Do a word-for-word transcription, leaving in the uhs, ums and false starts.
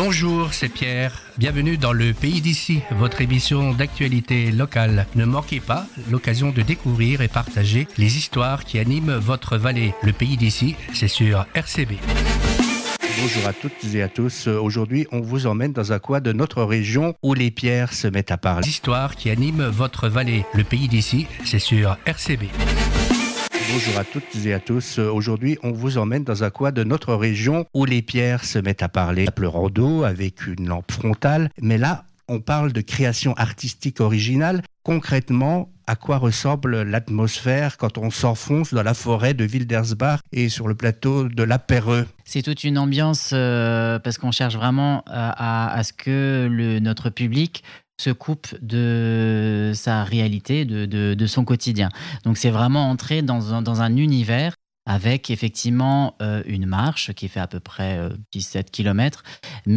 Bonjour, c'est Pierre. Bienvenue dans le Pays d'ici, votre émission d'actualité locale. Ne manquez pas l'occasion de découvrir et partager les histoires qui animent votre vallée. Le Pays d'ici, c'est sur R C B. Bonjour à toutes et à tous. Aujourd'hui, on vous emmène dans un coin de notre région où les pierres se mettent à parler. Les histoires qui animent votre vallée. Le Pays d'ici, c'est sur R C B. Bonjour à toutes et à tous. Aujourd'hui, on vous emmène dans un coin de notre région où les pierres se mettent à parler. Un rando avec une lampe frontale. Mais là, on parle de création artistique originale. Concrètement, à quoi ressemble l'atmosphère quand on s'enfonce dans la forêt de Wildersbach et sur le plateau de la Perreux? C'est toute une ambiance euh, parce qu'on cherche vraiment à, à, à ce que le, notre public se coupe de sa réalité, de, de, de son quotidien. Donc c'est vraiment entrer dans un, dans un univers avec effectivement euh, une marche qui fait à peu près euh, dix-sept kilomètres, mais